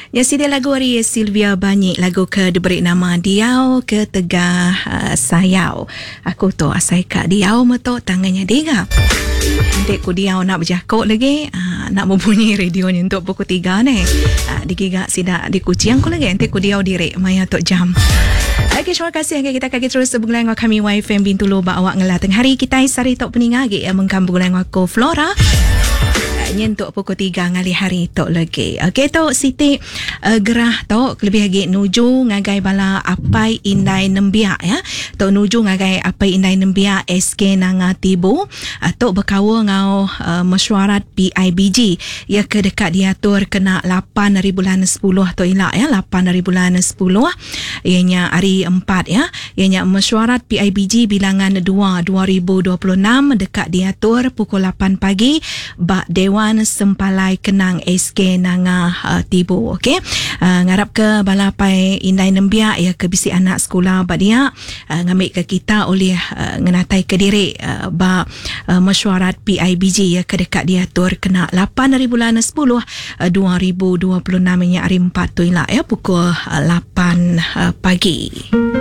Ya, sidi lagu hari Sylvia Banyi, lagu ke diberi nama Diau ke Tegah Sayau. Aku tu asai kak Diau metok tangannya digap. Adik ku Diau nak berjakut lagi, nak membunyi radio ni untuk pukul 3 ni. Digigak sidak di kuciang ku lagi, nanti ku Diau direk maya tok jam. Okay, terima kasih. Okay, kita akan terus sebelum kami YFM Bintulu awak ngelateng hari kita sari tok peninga yang mengkambung ko Flora. Nyentuk pukul 3 ngali hari tok lagi. Okey tok Siti gerah tok lebih lagi nuju ngagai bala apai indai nembia ya. Tok nuju ngagai apai indai nembia SK nanga tibu tok berkawa ngau mesyuarat PIBG ya ke dekat diatur kena 8 hari bulan 10 tok ilak ya 8 hari bulan 10 ianya hari 4 ya. Ianya mesyuarat PIBG bilangan 2 2026 dekat diatur pukul 8 pagi bak Dewan Sempalai Kenang SK Nanga Tibu. Okey, ngarap ke balapai indai nembia ya ke bisi anak sekolah badia ngambil ke kita oleh ngenatai ke diri ba mesyuarat PIBG ya ke dekat diatur kena 8 hari bulan 10 2026 nya hari 4 tu lah ya pukul 8 pagi.